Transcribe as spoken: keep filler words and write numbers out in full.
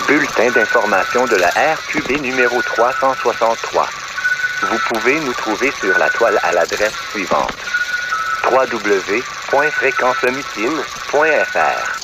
Bulletin d'information de la R Q B numéro trois cent soixante-trois. Vous pouvez nous trouver sur la toile à l'adresse suivante: w w w point fréquence homicide point f r.